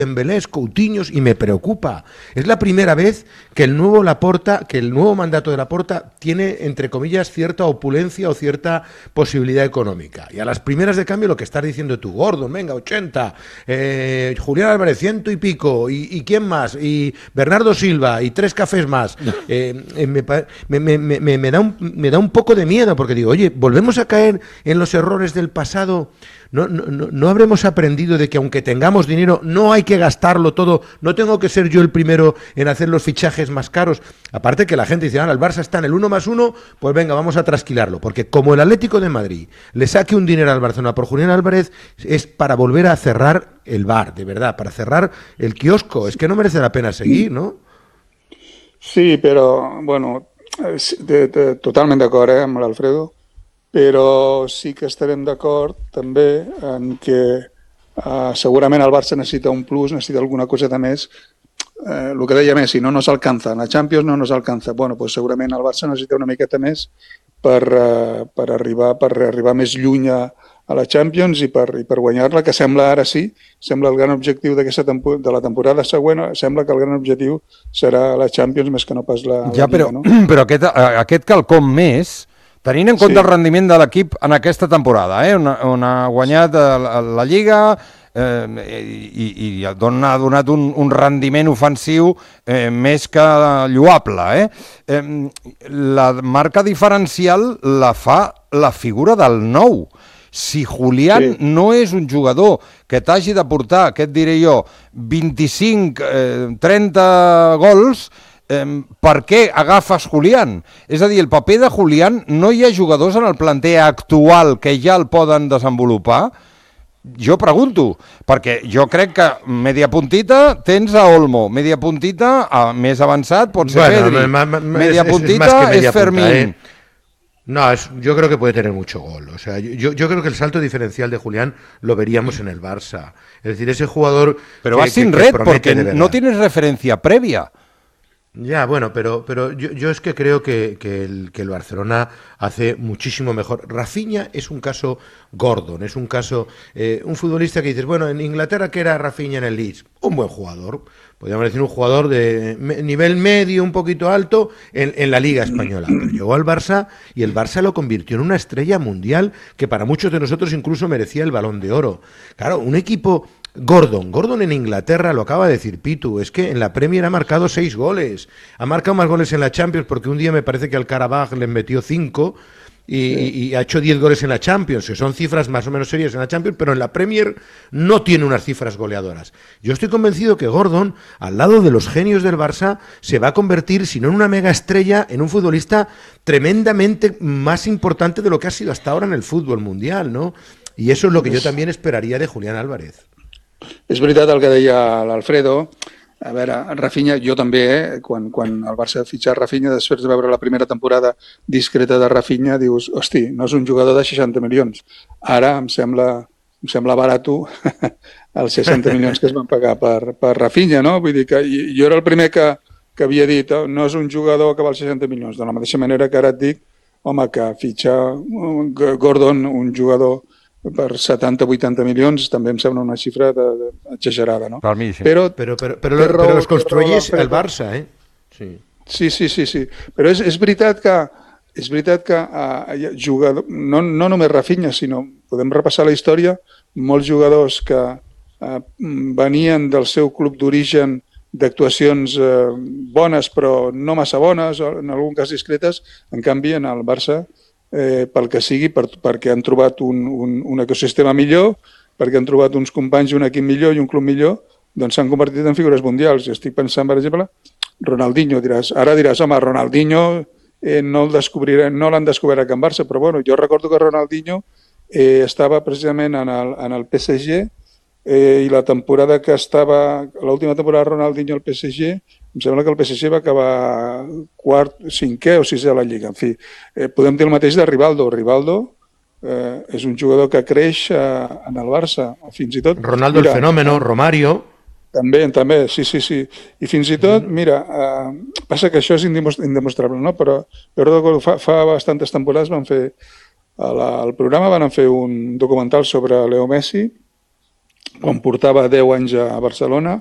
Dembélés, Coutinhos, y me preocupa. Es la primera vez que el nuevo mandato de Laporta tiene, entre comillas, cierta opulencia o cierta posibilidad económica. Y a las primeras de cambio lo que estás diciendo tú, Gordon, venga, 80, Julián Álvarez, 100 y pico, y ¿quién más? Y Bernardo Silva, y 3 cafés más. Me da un poco de miedo, porque digo, oye, volvemos a caer en los errores del pasado. No habremos aprendido de que aunque tengamos dinero no hay que gastarlo todo, no tengo que ser yo el primero en hacer los fichajes más caros. Aparte que la gente dice, el Barça está en el 1+1, pues venga, vamos a trasquilarlo, porque como el Atlético de Madrid le saque un dinero al Barcelona por Julián Álvarez, es para volver a cerrar el bar, de verdad, para cerrar el kiosco. Es que no merece la pena seguir, ¿no? Sí, però, bueno, totalment d'acord amb l'Alfredo, però sí que estarem d'acord també en que segurament el Barça necessita un plus, necessita alguna coseta més. El que deia Messi, no nos alcanza, la Champions no nos alcanza. Bueno, pues segurament el Barça necessita una miqueta més per arribar més lluny a la Champions i per guanyar-la, que sembla ara sí, sembla el gran objectiu de la temporada següent, sembla que el gran objectiu serà la Champions més que no pas la Lliga, no? Però aquest quelcom més, tenint en compte el rendiment de l'equip en aquesta temporada, on ha guanyat la Lliga i ha donat un rendiment ofensiu més que lloable. La marca diferencial la fa la figura del nou. Si Julián no és un jugador que t'hagi de portar, què et diré jo, 25, 30 gols, per què agafes Julián? És a dir, el paper de Julián, no hi ha jugadors en el planter actual que ja el poden desenvolupar? Jo pregunto, perquè jo crec que media puntita tens a Olmo, media puntita més avançat pot ser Pedri, media puntita és Fermín. No, yo creo que puede tener mucho gol. O sea, yo creo que el salto diferencial de Julián lo veríamos en el Barça. Es decir, ese jugador... Pero vas sin red porque no tienes referencia previa. Ya, bueno, pero yo es que creo que el Barcelona hace muchísimo mejor. Rafinha es un caso Gordon, es un caso... un futbolista que dices, bueno, en Inglaterra, ¿qué era Rafinha en el Leeds? Un buen jugador. Podríamos decir un jugador de nivel medio, un poquito alto, en la Liga Española. Pero llegó al Barça y el Barça lo convirtió en una estrella mundial que para muchos de nosotros incluso merecía el Balón de Oro. Claro, un equipo... Gordon en Inglaterra, lo acaba de decir Pitu, es que en la Premier ha marcado 6 goles. Ha marcado más goles en la Champions porque un día me parece que al Karabaj le metió 5 y ha hecho 10 goles en la Champions, que son cifras más o menos serias en la Champions, pero en la Premier no tiene unas cifras goleadoras. Yo estoy convencido que Gordon, al lado de los genios del Barça, se va a convertir, si no en una mega estrella, en un futbolista tremendamente más importante de lo que ha sido hasta ahora en el fútbol mundial, ¿no? Y eso es lo que yo también esperaría de Julián Álvarez. És veritat el que deia l'Alfredo. A veure, Rafinha, jo també, quan el Barça ha fitxat Rafinha, després de veure la primera temporada discreta de Rafinha, dius, hosti, no és un jugador de 60 milions. Ara em sembla barato els 60 milions que es van pagar per Rafinha, no? Vull dir que jo era el primer que havia dit, no és un jugador que val 60 milions. De la mateixa manera que ara et dic, home, que fitxar Gordon, un jugador per 70-80 milions també em sembla una xifra exagerada, no? Per mi sí. Però los construyes el Barça, eh? Sí. Però és veritat que jugador, no només Rafinha, sinó podem repassar la història, molts jugadors que venien del seu club d'origen d'actuacions bones però no massa bones, en algun cas discretes, en canvi en el Barça pel que sigui, perquè han trobat un ecosistema millor, perquè han trobat uns companys i un equip millor i un club millor, doncs s'han convertit en figures mundials. Estic pensant, per exemple, Ronaldinho. Ara diràs, home, Ronaldinho no l'han descobert a Can Barça, però bueno, jo recordo que Ronaldinho estava precisament en el PSG i la temporada que estava, l'última temporada de Ronaldinho al PSG, em sembla que el PSG va acabar quart, cinquè o sisè a la Lliga. En fi, podem dir el mateix de Rivaldo. Rivaldo és un jugador que creix en el Barça, fins i tot... Ronaldo el fenómeno, Romario... També, sí. I fins i tot, mira, passa que això és indemostrable, no? Però fa bastantes temporades van fer... Al programa van fer un documental sobre Leo Messi quan portava 10 anys a Barcelona,